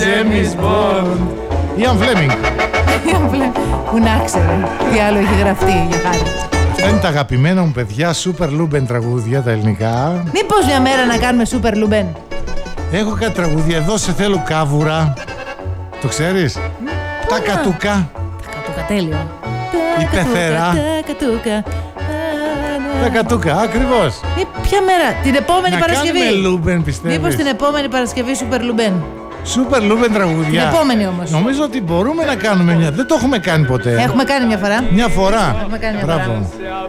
James Bond. Ιαν Φλέμινγκ. Που να ξέρει τι άλλο έχει γραφτεί για χάρη. Αυτά είναι τα αγαπημένα μου παιδιά, Super Luben τραγούδια, τα ελληνικά. Μήπως μια μέρα να κάνουμε Super Luben? Έχω κάτι τραγούδια, εδώ σε θέλω κάβουρα. Το ξέρεις? Τα κατούκα. Τα κατούκα, τέλειο. Η πεθερά. Τα κατούκα, ακριβώς. Ποια μέρα, την επόμενη Να Παρασκευή? κάνουμε Λούμπεν, πιστεύεις? Μήπως την επόμενη Παρασκευή Super Luben? Super Luben τραγουδιά. Την επόμενη όμως. Νομίζω ότι μπορούμε να κάνουμε μια. Δεν το έχουμε κάνει ποτέ. Έχουμε κάνει μια φορά. Μια φορά. Έχουμε κάνει μια φορά. Μπράβο.